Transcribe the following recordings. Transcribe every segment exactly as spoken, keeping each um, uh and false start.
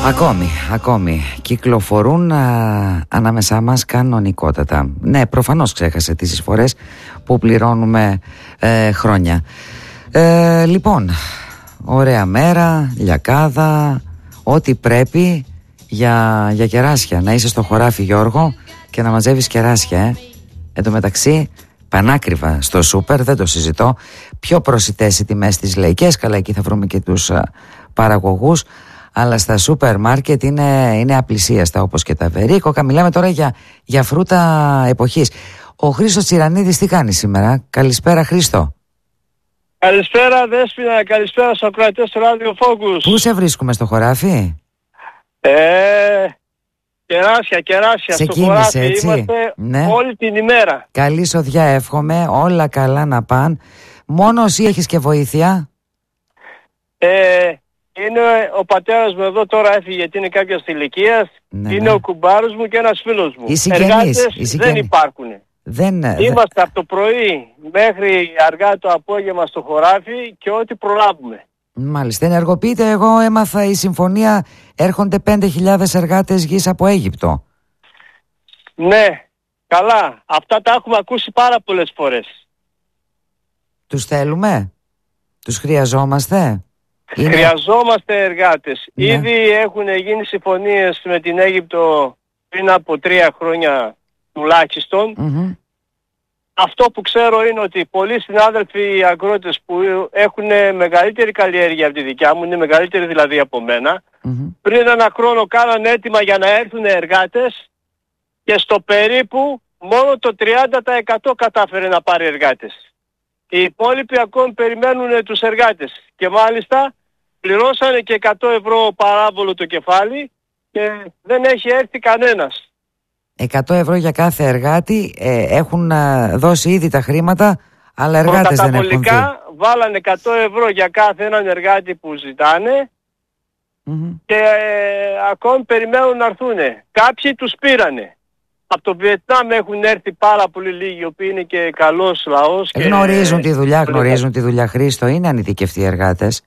Ακόμη, ακόμη κυκλοφορούν α, ανάμεσά μας κανονικότατα. Ναι, προφανώς ξέχασε τις εισφορές που πληρώνουμε ε, χρόνια. ε, Λοιπόν, ωραία μέρα, λιακάδα, ό,τι πρέπει για, για κεράσια. Να είσαι στο χωράφι, Γιώργο, και να μαζεύεις κεράσια. ε. Εν τω μεταξύ, πανάκριβα στο σούπερ, δεν το συζητώ. Πιο προσιτές οι τιμές στις λαϊκές, καλά, εκεί θα βρούμε και τους α, παραγωγούς. Αλλά στα σούπερ μάρκετ είναι, είναι απλησίαστα, όπως και τα βερίκοκα. Μιλάμε τώρα για, για φρούτα εποχής. Ο Χρήστος Τσιρανίδης τι κάνει σήμερα? Καλησπέρα, Χρήστο. Καλησπέρα, Δέσποινα. Καλησπέρα στους ακροατές του Radio Focus. Πού σε βρίσκουμε, στο χωράφι? Ε, κεράσια, κεράσια. Σε στο κίνηση, χωράφι έτσι. είμαστε Ναι. όλη την ημέρα. Καλή σοδιά εύχομαι, όλα καλά να πάνε. Μόνο εσύ έχεις και βοήθεια? Ε, είναι ο πατέρας μου εδώ, τώρα έφυγε γιατί είναι κάποιας ηλικίας. Ναι, είναι ναι. ο κουμπάρος μου και ένας φίλος μου. Οι συγγενείς, Εργάτες οι συγγενείς. δεν υπάρχουν. Δεν, Είμαστε από το πρωί μέχρι αργά το απόγευμα στο χωράφι και ό,τι προλάβουμε. Μάλιστα, ενεργοποιείται. Εγώ έμαθα η συμφωνία, έρχονται πέντε χιλιάδες εργάτες γης από Αίγυπτο. Ναι, καλά. Αυτά τα έχουμε ακούσει πάρα πολλές φορές. Τους θέλουμε? Τους χρειαζόμαστε? Είναι... Χρειαζόμαστε εργάτες. Ναι. Ήδη έχουν γίνει συμφωνίες με την Αίγυπτο πριν από τρία χρόνια τουλάχιστον. Mm-hmm. Αυτό που ξέρω είναι ότι πολλοί συνάδελφοι αγρότες που έχουν μεγαλύτερη καλλιέργεια από τη δικιά μου, είναι μεγαλύτερη δηλαδή από μένα, Mm-hmm. πριν ένα χρόνο κάνανε έτοιμα για να έρθουν εργάτες και στο περίπου μόνο το τριάντα τοις εκατό κατάφερε να πάρει εργάτες. Οι υπόλοιποι ακόμη περιμένουν τους εργάτες και μάλιστα πληρώσανε και εκατό ευρώ παράβολο το κεφάλι και δεν έχει έρθει κανένας. εκατό ευρώ για κάθε εργάτη, ε, έχουν α, δώσει ήδη τα χρήματα, αλλά εργάτες δεν έχουν δει. Προκαταβολικά βάλανε εκατό ευρώ για κάθε έναν εργάτη που ζητάνε Mm-hmm. και ε, ακόμη περιμένουν να έρθουν. Κάποιοι τους πήρανε. Από το Βιετνάμ έχουν έρθει πάρα πολύ λίγοι, οι οποίοι είναι και καλός λαός. Και... Γνωρίζουν τη δουλειά, γνωρίζουν τη δουλειά, Χρήστο. Είναι ανειδικευτοί οι εργάτες.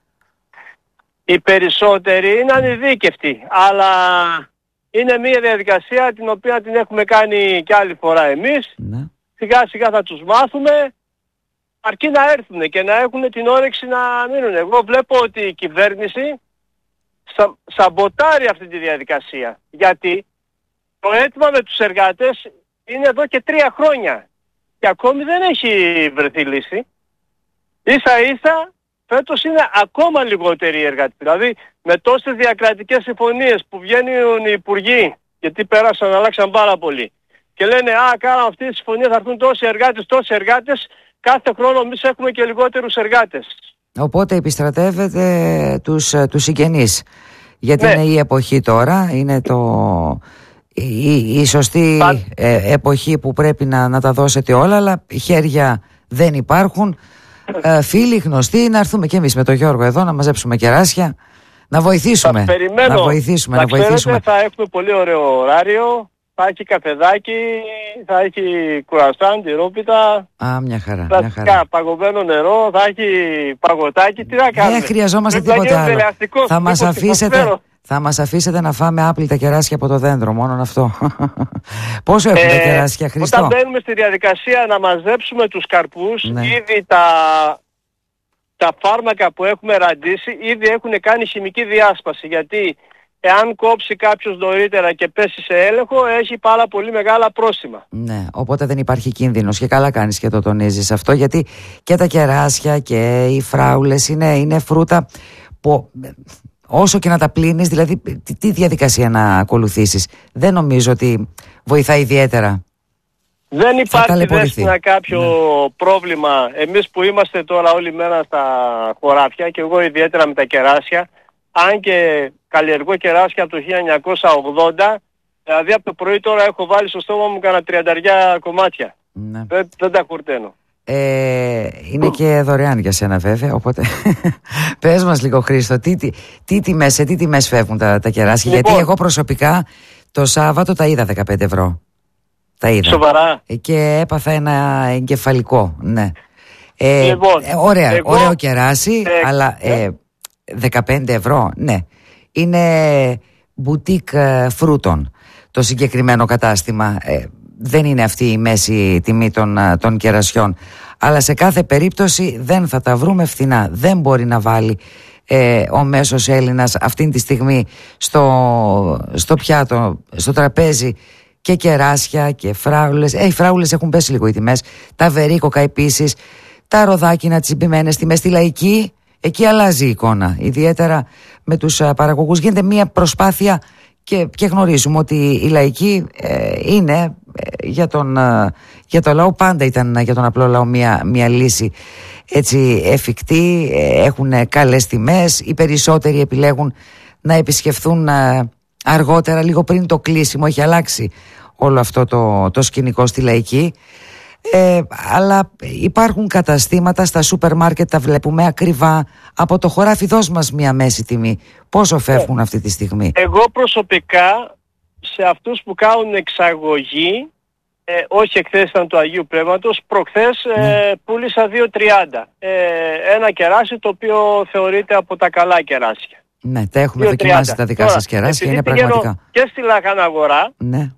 Οι περισσότεροι είναι ανειδίκευτοι, αλλά είναι μια διαδικασία την οποία την έχουμε κάνει και άλλη φορά εμείς. Ναι. Σιγά σιγά θα τους μάθουμε, αρκεί να έρθουν και να έχουν την όρεξη να μείνουν. Εγώ βλέπω ότι η κυβέρνηση σα, σαμποτάρει αυτή τη διαδικασία. Γιατί το αίτημα με τους εργάτες είναι εδώ και τρία χρόνια και ακόμη δεν έχει βρεθεί λύση. Ίσα ίσα φέτος είναι ακόμα λιγότεροι οι εργάτες. Δηλαδή με τόσες διακρατικές συμφωνίες που βγαίνουν οι υπουργοί, γιατί πέρασαν, αλλάξαν πάρα πολύ, και λένε α, κάναμε αυτή τη συμφωνία, θα έρθουν τόσοι εργάτες, τόσοι εργάτες, κάθε χρόνο εμείς έχουμε και λιγότερους εργάτες. Οπότε επιστρατεύεται τους, τους συγγενείς. Γιατί ναι. Είναι η εποχή τώρα, είναι το... Η, η σωστή Πα... ε, εποχή που πρέπει να, να τα δώσετε όλα, αλλά χέρια δεν υπάρχουν. Ε, φίλοι, γνωστοί, να έρθουμε κι εμείς με τον Γιώργο εδώ να μαζέψουμε κεράσια, να βοηθήσουμε. Θα περιμένω. Να βοηθήσουμε, να να βοηθήσουμε. Ξέρετε, θα έχουμε πολύ ωραίο ωράριο, θα έχει καφεδάκι, θα έχει κουρασάν, τυρόπιτα. Α, μια χαρά. Μια χαρά. Παγωμένο νερό, θα έχει παγωτάκι, τι να κάνουμε. Δεν χρειαζόμαστε τίποτε άλλο. Θα μας αφήσετε... Θα μας αφήσετε να φάμε άπλυτα κεράσια από το δέντρο, μόνο αυτό. Πόσο έχουν ε, τα κεράσια, Χριστό? Όταν μπαίνουμε στη διαδικασία να μαζέψουμε τους καρπούς, ναι. ήδη τα, τα φάρμακα που έχουμε ραντίσει, ήδη έχουν κάνει χημική διάσπαση. Γιατί εάν κόψει κάποιος νωρίτερα και πέσει σε έλεγχο, έχει πάρα πολύ μεγάλα πρόστιμα. Ναι, οπότε δεν υπάρχει κίνδυνος και καλά κάνεις και το τονίζεις αυτό, γιατί και τα κεράσια και οι φράουλες είναι, είναι φρούτα που... Όσο και να τα πλύνεις, δηλαδή τι διαδικασία να ακολουθήσεις? Δεν νομίζω ότι βοηθάει ιδιαίτερα. Δεν υπάρχει δέσποινα κάποιο ναι. πρόβλημα. Εμείς που είμαστε τώρα όλη μέρα στα χωράφια και εγώ ιδιαίτερα με τα κεράσια, αν και καλλιεργώ κεράσια από το χίλια εννιακόσια ογδόντα, δηλαδή από το πρωί τώρα έχω βάλει στο στόμα μου κάνα τριανταριά κομμάτια. Ναι. Δεν, δεν τα κουρταίνω. Ε, είναι και δωρεάν για σένα βέβαια, οπότε πες μας λίγο, Χρήστο, τι, τι, τι τιμές, σε τι τιμές φεύγουν τα, τα κεράσια? Λοιπόν, γιατί εγώ προσωπικά το Σάββατο τα είδα δεκαπέντε ευρώ. Τα είδα. Σοβαρά? Και έπαθα ένα εγκεφαλικό, ναι. Ε, λοιπόν, ε, ωραία, εγώ, ωραίο κεράσι, ε, αλλά ε, δεκαπέντε ευρώ, ναι. Είναι... μπουτίκ φρούτων το συγκεκριμένο κατάστημα. Ε, δεν είναι αυτή η μέση τιμή των, των κερασιών, αλλά σε κάθε περίπτωση δεν θα τα βρούμε φθηνά. Δεν μπορεί να βάλει ε, ο μέσος Έλληνας αυτή τη στιγμή στο, στο πιάτο, στο τραπέζι και κεράσια και φράουλες. Ε, οι φράουλες έχουν πέσει λίγο οι τιμές, τα βερίκοκα επίσης, τα ροδάκινα, τις συμπημένες τιμές. Στη λαϊκή, εκεί αλλάζει η εικόνα, ιδιαίτερα με τους παραγωγούς. Γίνεται μια προσπάθεια και, και γνωρίζουμε ότι η λαϊκή ε, είναι ε, για, τον, ε, για το λαό, πάντα ήταν για τον απλό λαό μια, μια λύση έτσι εφικτή. Ε, έχουν καλές τιμές, οι περισσότεροι επιλέγουν να επισκεφθούν ε, αργότερα, λίγο πριν το κλείσιμο. Έχει αλλάξει όλο αυτό το, το σκηνικό στη λαϊκή. Ε, αλλά υπάρχουν καταστήματα στα σούπερ μάρκετ, τα βλέπουμε ακριβά από το χωράφι. Δώσ' μας μια μέση τιμή. Πόσο φεύγουν ε, αυτή τη στιγμή? Εγώ προσωπικά σε αυτούς που κάνουν εξαγωγή, ε, όχι εχθές ήταν του Αγίου Πνεύματος, προχθές ε, ναι. πούλησα δύο τριάντα ε, ένα κεράσι το οποίο θεωρείται από τα καλά κεράσια. Ναι, τα έχουμε δοκιμάσει τα δικά σας κεράσια, είναι πραγματικά. Και στη Λαχανά Αγορά, ναι.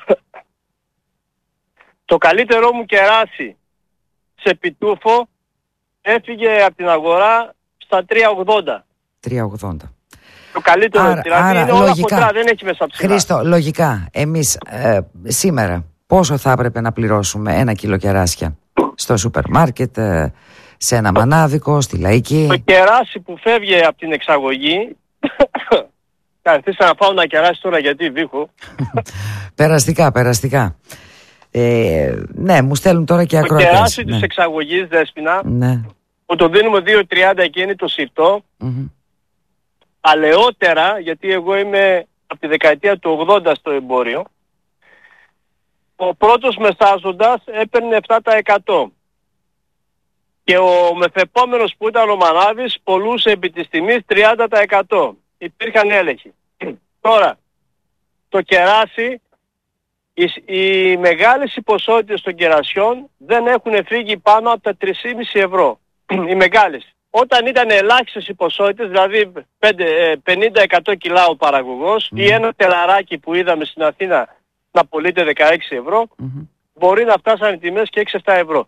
Το καλύτερό μου κεράσι σε πιτούφο έφυγε από την αγορά στα τρία ογδόντα. τρία ογδόντα. Το καλύτερο, άρα, δηλαδή άρα, είναι όλα λογικά, κοντά, δεν έχει μέσα ψηλά. Χρήστο, λογικά, εμείς ε, σήμερα πόσο θα έπρεπε να πληρώσουμε ένα κιλό κεράσια στο σούπερ μάρκετ, ε, σε ένα μανάδικο, στη λαϊκή? Το κεράσι που φεύγει από την εξαγωγή... Καθίσα να φάω ένα κεράσι τώρα γιατί βήχω. Περαστικά, περαστικά. Ε, ναι, μου στέλνουν τώρα και ακροατές. Το κεράσι ναι. της εξαγωγής, Δέσποινα, ναι. που το δίνουμε δύο τριάντα εκείνη το σιρτό, mm-hmm. παλαιότερα, γιατί εγώ είμαι από τη δεκαετία του ογδόντα στο εμπόριο, ο πρώτος μεσάζοντας έπαιρνε επτά τοις εκατό και ο μεθεπόμενος που ήταν ο Μανάβης πολλούσε επί της τιμής τριάντα τοις εκατό. Υπήρχαν έλεγχοι. Τώρα, το κεράσι, οι, οι μεγάλες ποσότητες των κερασιών δεν έχουν φύγει πάνω από τα τρία και πέντε ευρώ. Οι μεγάλες. Όταν ήταν ελάχιστες οι ποσότητες, δηλαδή πενήντα εκατό κιλά ο παραγωγός mm. ή ένα τελαράκι που είδαμε στην Αθήνα να πωλείται δεκαέξι ευρώ, mm-hmm. μπορεί να φτάσουν οι τιμές και έξι επτά ευρώ.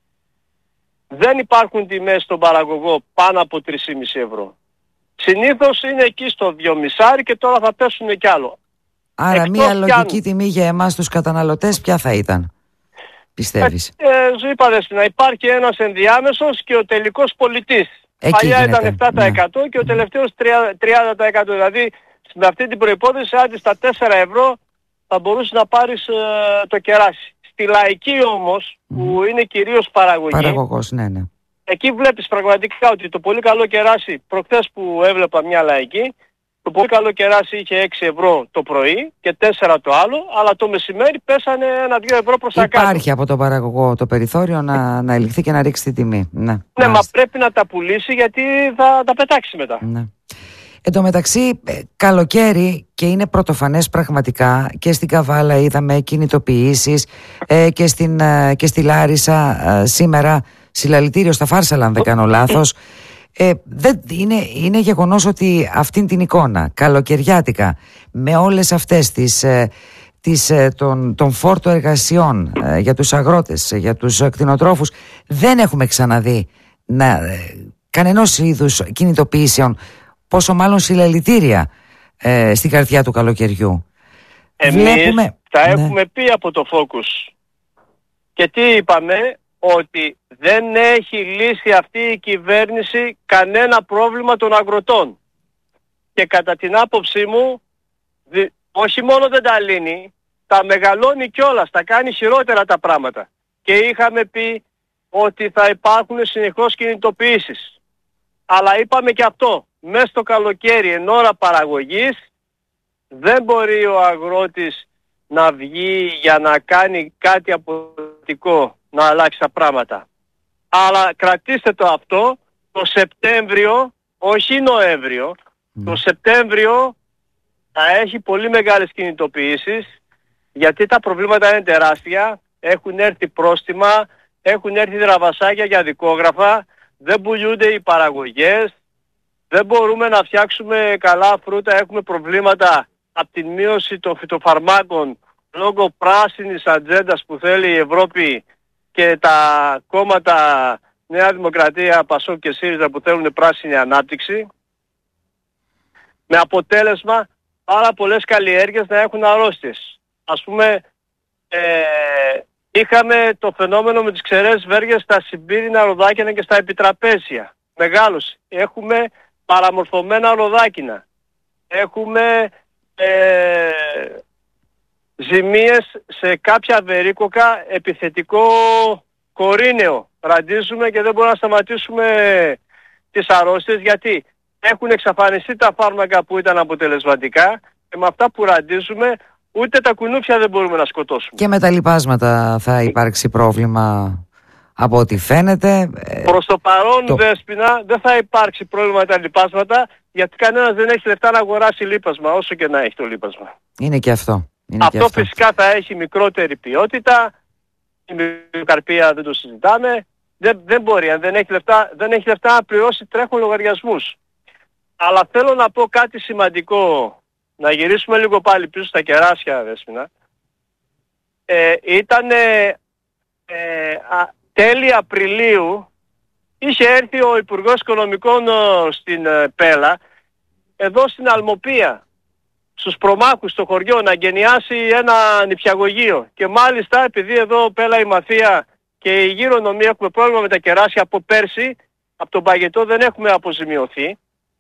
Δεν υπάρχουν τιμές στον παραγωγό πάνω από τρία και πέντε ευρώ. Συνήθως είναι εκεί στο δυόμισάρι και τώρα θα πέσουν κι άλλο. Άρα εκτός μια λογική αν... τιμή για εμάς τους καταναλωτές ποια θα ήταν, πιστεύεις? Ε, ε, είπα δες, να υπάρχει ένας ενδιάμεσος και ο τελικός πολιτής. Εκεί παλιά γίνεται. Ήταν επτά τοις εκατό ναι. και ο τελευταίος τριάντα τοις εκατό. Δηλαδή με αυτή την προϋπόθεση άντε στα τέσσερα ευρώ θα μπορούσε να πάρεις ε, το κεράσι. Στη λαϊκή όμως mm. που είναι κυρίως παραγωγή. Παραγωγός, ναι, ναι. Εκεί βλέπεις πραγματικά ότι το πολύ καλό κεράσι, προχθές που έβλεπα μια λαϊκή, το πολύ καλό κεράσι είχε έξι ευρώ το πρωί και τέσσερα το άλλο, αλλά το μεσημέρι πέσανε ένα δύο ευρώ προς τα κάτω. Υπάρχει από τον παραγωγό το περιθώριο να, να ελιχθεί και να ρίξει τη τιμή. Ναι, ναι μα πρέπει να τα πουλήσει γιατί θα τα πετάξει μετά. Ναι. Εν τω μεταξύ, καλοκαίρι και είναι πρωτοφανές πραγματικά και στην Καβάλα είδαμε κινητοποιήσεις ε, και, στην, ε, και στη Λάρισα ε, σήμερα συλλαλητήριο στα Φάρσαλα αν δεν κάνω λάθος. Ε, δεν, είναι, είναι γεγονός ότι αυτήν την εικόνα καλοκαιριάτικα με όλες αυτές τις, ε, τις, ε, τον, τον φόρτο εργασιών ε, για τους αγρότες, ε, για τους κτηνοτρόφους δεν έχουμε ξαναδεί να, ε, κανενός είδους κινητοποιήσεων, πόσο μάλλον συλλαλητήρια ε, στην καρδιά του καλοκαιριού. Εμείς Βλέπουμε... τα ναι. έχουμε πει από το Focus και τι είπαμε, ότι δεν έχει λύσει αυτή η κυβέρνηση κανένα πρόβλημα των αγροτών. Και κατά την άποψή μου, δι, όχι μόνο δεν τα λύνει, τα μεγαλώνει κιόλας, τα κάνει χειρότερα τα πράγματα. Και είχαμε πει ότι θα υπάρχουν συνεχώς κινητοποιήσεις. Αλλά είπαμε και αυτό, μέσα στο καλοκαίρι εν ώρα παραγωγής, δεν μπορεί ο αγρότης να βγει για να κάνει κάτι αποδοτικό, να αλλάξει τα πράγματα. Αλλά κρατήστε το αυτό, το Σεπτέμβριο, όχι Νοέμβριο, mm. το Σεπτέμβριο θα έχει πολύ μεγάλες κινητοποιήσεις, γιατί τα προβλήματα είναι τεράστια, έχουν έρθει πρόστιμα, έχουν έρθει δραβασάκια για δικόγραφα, δεν πουλούνται οι παραγωγές, δεν μπορούμε να φτιάξουμε καλά φρούτα, έχουμε προβλήματα από την μείωση των φυτοφαρμάκων λόγω πράσινης ατζέντας που θέλει η Ευρώπη και τα κόμματα Νέα Δημοκρατία, Πασόκ και ΣΥΡΙΖΑ που θέλουν πράσινη ανάπτυξη, με αποτέλεσμα πάρα πολλές καλλιέργειες να έχουν αρρώστιες. Ας πούμε, ε, είχαμε το φαινόμενο με τις ξερές βέργες στα συμπίρινα ροδάκινα και στα επιτραπέζια. Μεγάλος. Έχουμε παραμορφωμένα ροδάκινα. Έχουμε ε, ζημίες σε κάποια βερίκοκα, επιθετικό κορίναιο. Ραντίζουμε και δεν μπορούμε να σταματήσουμε τις αρρώστιες γιατί έχουν εξαφανιστεί τα φάρμακα που ήταν αποτελεσματικά και με αυτά που ραντίζουμε ούτε τα κουνούπια δεν μπορούμε να σκοτώσουμε. Και με τα λιπάσματα θα υπάρξει πρόβλημα από ό,τι φαίνεται. Προς το παρόν, το... Δέσποινα, δεν θα υπάρξει πρόβλημα με τα λιπάσματα γιατί κανένας δεν έχει λεφτά να αγοράσει λίπασμα όσο και να έχει το λίπασμα. Είναι και αυτό. Είναι αυτό, και αυτό φυσικά θα έχει μικρότερη ποιότητα. Η μικροκαρπία δεν το συζητάμε. Δεν, δεν μπορεί, αν δεν έχει λεφτά, δεν έχει λεφτά να πληρώσει τρέχουν λογαριασμούς. Αλλά θέλω να πω κάτι σημαντικό. Να γυρίσουμε λίγο πάλι πίσω στα κεράσια, Δέσποινα. Ε, ήταν ε, τέλη Απριλίου, είχε έρθει ο Υπουργός Οικονομικών στην ε, Πέλα, εδώ στην Αλμοπία, στους προμάχους στο χωριό, να γενιάσει ένα νηπιαγωγείο. Και μάλιστα, επειδή εδώ Πέλα η Μαθία και η γύρω νομία έχουμε πρόβλημα με τα κεράσια από πέρσι, από τον παγετό δεν έχουμε αποζημιωθεί.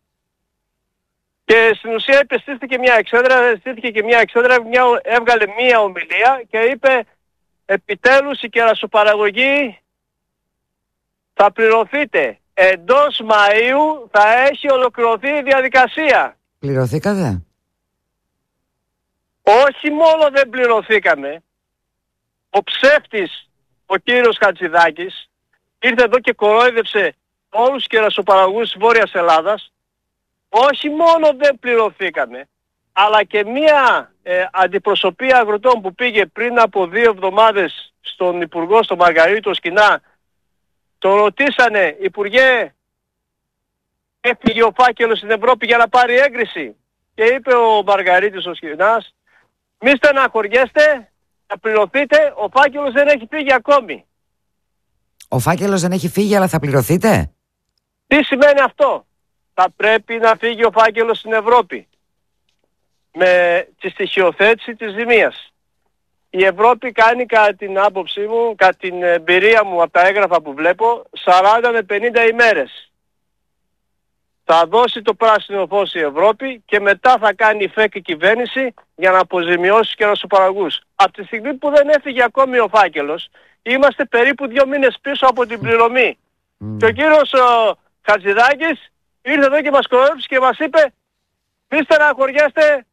Και στην ουσία επιστήθηκε μια εξέδρα, επιστήθηκε και μια εξέδρα, μια, έβγαλε μια ομιλία και είπε επιτέλους η κερασοπαραγωγή θα πληρωθείτε. Εντός Μαΐου θα έχει ολοκληρωθεί η διαδικασία. Πληρωθήκατε? Όχι μόνο δεν πληρωθήκαμε. Ο ψεύτης, ο κύριος Χατζηδάκης, ήρθε εδώ και κορόιδεψε όλους τους κερασοπαραγωγούς της Βόρειας Ελλάδας. Όχι μόνο δεν πληρωθήκαμε, αλλά και μία ε, αντιπροσωπεία αγροτών που πήγε πριν από δύο εβδομάδες στον Υπουργό, στον Μαργαρίτο Σκινά, τον ρωτήσανε, Υπουργέ, έφυγε ο φάκελος στην Ευρώπη για να πάρει έγκριση? Και είπε ο Μαργαρίτης ο Σκινάς, μη στεναχωριέστε, θα πληρωθείτε, ο φάκελος δεν έχει φύγει ακόμη. Ο φάκελος δεν έχει φύγει αλλά θα πληρωθείτε? Τι σημαίνει αυτό? Θα πρέπει να φύγει ο φάκελος στην Ευρώπη με τη στοιχειοθέτηση της ζημίας. Η Ευρώπη κάνει κατά την άποψή μου, κατά την εμπειρία μου από τα έγγραφα που βλέπω, σαράντα με πενήντα ημέρες. Θα δώσει το πράσινο φως η Ευρώπη και μετά θα κάνει φεκ η κυβέρνηση για να αποζημιώσει τους κερασοπαραγωγούς. Από τη στιγμή που δεν έφυγε ακόμη ο φάκελος, είμαστε περίπου δύο μήνες πίσω από την πληρωμή. Mm. Και ο κύριος ο Χατζηδάκης ήρθε εδώ και μας κορόιδεψε και μας είπε μη στεναχωριέστε,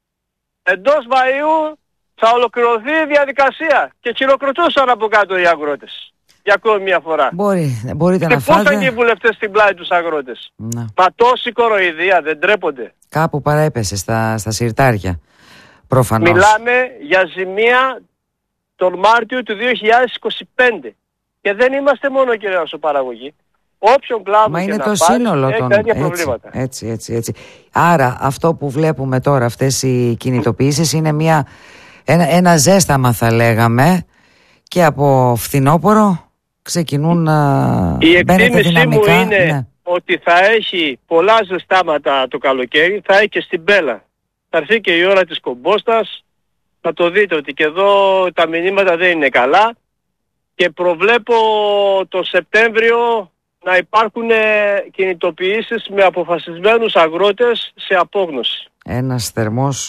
εντός Μαΐου θα ολοκληρωθεί η διαδικασία. Και χειροκροτούσαν από κάτω οι αγρότες. Για ακόμη μια φορά. Μπορεί, μπορείτε και να φάτε. Και πώς θα γίνουν οι βουλευτές στην πλάτη τους αγρότες? Να. Μα τόση κοροϊδία δεν τρέπονται? Κάπου παραέπεσε στα, στα συρτάρια. Προφανώς. Μιλάμε για ζημία τον Μάρτιο του δύο χιλιάδες είκοσι πέντε. Και δεν είμαστε μόνο κερασοπαραγωγοί. Όποιον κλάδο Μα και είναι να το πάρει, σύνολο των... έχει έτσι, προβλήματα. Έτσι, έτσι, έτσι. Άρα αυτό που βλέπουμε τώρα, αυτές οι κινητοποιήσεις, είναι μια, ένα, ένα ζέσταμα θα λέγαμε, και από φθινόπωρο ξεκινούν να η εκτίμησή μου είναι ναι. ότι θα έχει πολλά ζεστάματα το καλοκαίρι, θα έχει και στην Πέλα. Θα έρθει και η ώρα της κομπόστας, θα το δείτε ότι και εδώ τα μηνύματα δεν είναι καλά και προβλέπω το Σεπτέμβριο να υπάρχουν κινητοποιήσεις με αποφασισμένους αγρότες σε απόγνωση. Ένας θερμός,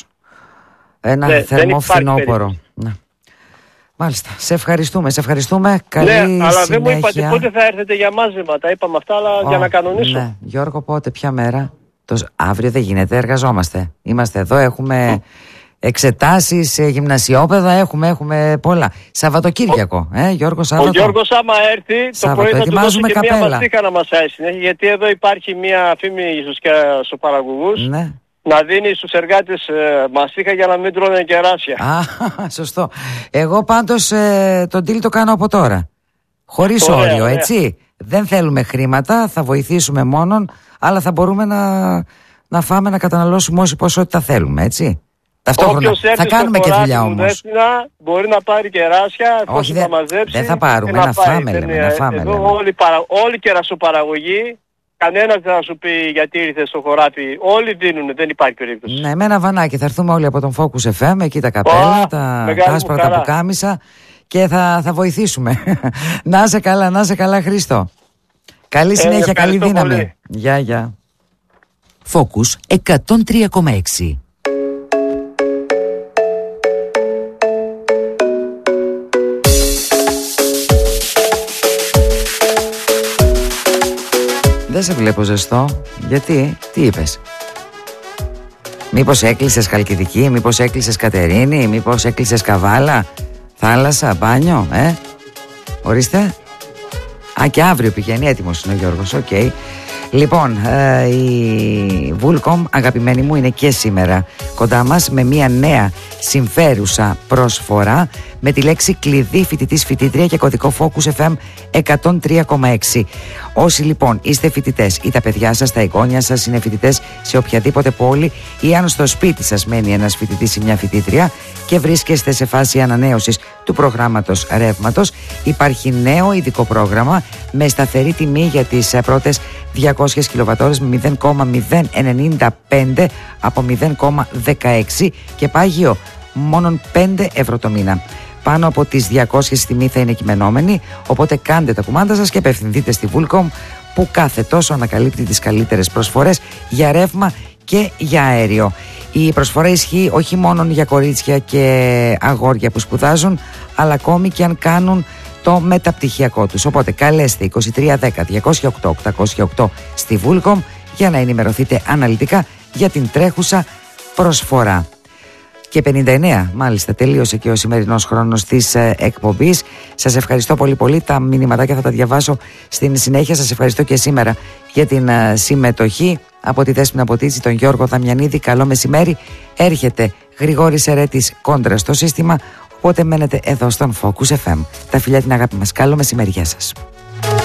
ένα ναι, θερμό φθινόπωρο. Ναι. Μάλιστα. Σε ευχαριστούμε, σε ευχαριστούμε. Καλή ναι, αλλά συνέχεια. Δεν μου είπατε πότε θα έρθετε για μάζεμα. Τα είπαμε αυτά, αλλά oh, για να κανονίσω. Ναι. Γιώργο, πότε, ποια μέρα? Το... Αύριο δεν γίνεται, εργαζόμαστε. Είμαστε εδώ, έχουμε... εξετάσεις, γυμνασιόπαιδα, έχουμε, έχουμε πολλά. Σαββατοκύριακο, ε, Γιώργο, Σάββατο. Ο Γιώργος άμα έρθει, Σάββατο. Το πρωί θα του δώσει και καπέλα. Μια μαστίχα να μασάει συνέχεια, γιατί εδώ υπάρχει μια φήμη στους, στους παραγωγούς, ναι, να δίνει στους εργάτες ε, μαστίχα για να μην τρώνε κεράσια. Α, σωστό. Εγώ πάντως ε, τον deal το κάνω από τώρα. Χωρίς ωραία, όριο, ωραία. Έτσι. Δεν θέλουμε χρήματα, θα βοηθήσουμε μόνον, αλλά θα μπορούμε να, να φάμε, να καταναλώσουμε όση ποσότητα θέλουμε, έτσι. Ταυτόχρονα θα κάνουμε και δουλειά όμως. Μπορεί να πάρει κεράσια, όχι, θα μαζέψει. Δεν θα πάρουμε, να, να φάμε, λέμε, να φάμε. Εδώ όλοι, παρα, όλοι κερασοπαραγωγοί, κανένας δεν θα σου πει γιατί ήρθε στο χωράφι. Όλοι δίνουν, δεν υπάρχει περίπτωση. Ναι, με ένα βανάκι θα έρθουμε όλοι από τον Focus εφ εμ, εκεί τα καπέλα, oh, τα, τα άσπρα τα πουκάμισα και θα, θα βοηθήσουμε. Να είσαι καλά, να είσαι καλά, Χρήστο. Καλή συνέχεια, ε, καλή δύναμη. Πολύ. Γεια, γεια. Focus εκατόν τρία κόμμα έξι. Δεν σε βλέπω ζεστό. Γιατί, τι είπες? Μήπως έκλεισες Χαλκιδική, μήπως έκλεισες Κατερίνη, μήπως έκλεισες Καβάλα, θάλασσα, μπάνιο, ε? Ορίστε. Α, και αύριο πηγαίνει, έτοιμος είναι ο Γιώργος, οκ. Okay. Λοιπόν, ε, η Vulcom, αγαπημένη μου, είναι και σήμερα κοντά μας με μια νέα συμφέρουσα προσφορά με τη λέξη κλειδί φοιτητής φοιτήτρια και κωδικό Focus εφ εμ εκατόν τρία κόμμα έξι. Όσοι λοιπόν είστε φοιτητές ή τα παιδιά σας, τα εγγόνια σας είναι φοιτητές σε οποιαδήποτε πόλη ή αν στο σπίτι σας μένει ένας φοιτητής ή μια φοιτήτρια και βρίσκεστε σε φάση ανανέωσης του προγράμματος ρεύματος, υπάρχει νέο ειδικό πρόγραμμα με σταθερή τιμή για τις πρώτες διακόσιες κιλοβατόρες με μηδέν κόμμα μηδέν ενενήντα πέντε από μηδέν κόμμα δεκαέξι και πάγιο μόνον πέντε ευρώ το μήνα. Πάνω από τις διακόσιες τιμή θα είναι κειμενόμενη, οπότε κάντε τα κουμάντα σας και απευθυνθείτε στη Vulcom που κάθε τόσο ανακαλύπτει τις καλύτερες προσφορές για ρεύμα και για αέριο. Η προσφορά ισχύει όχι μόνο για κορίτσια και αγόρια που σπουδάζουν, αλλά ακόμη και αν κάνουν το μεταπτυχιακό τους. Οπότε καλέστε είκοσι τρία δέκα διακόσια οκτώ οκτακόσια οκτώ στη Vulcom για να ενημερωθείτε αναλυτικά για την τρέχουσα προσφορά. Και πενήντα εννέα μάλιστα τελείωσε και ο σημερινός χρόνος της ε, εκπομπής. Σας ευχαριστώ πολύ πολύ. Τα μηνυματάκια θα τα διαβάσω στην συνέχεια. Σας ευχαριστώ και σήμερα για την ε, συμμετοχή. Από τη Δέσποινα Ποτίτση, τον Γιώργο Δαμιανίδη, καλό μεσημέρι. Έρχεται Γρηγόρης Ερέτης κόντρα στο σύστημα, οπότε μένετε εδώ στον Focus εφ εμ. Τα φιλιά, την αγάπη μας. Καλό μεσημέρι, γεια σας.